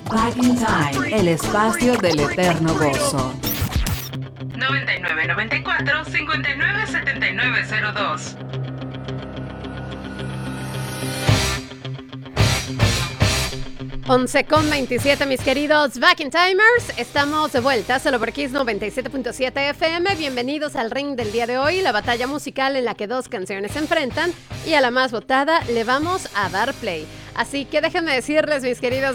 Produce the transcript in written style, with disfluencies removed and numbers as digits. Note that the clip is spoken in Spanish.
Back in Time, el espacio del eterno gozo. 9994-597902. 11:27, mis queridos Back in Timers. Estamos de vuelta, solo por Kiss 97.7 FM. Bienvenidos al ring del día de hoy, la batalla musical en la que dos canciones se enfrentan y a la más votada le vamos a dar play. Así que déjenme decirles, mis queridos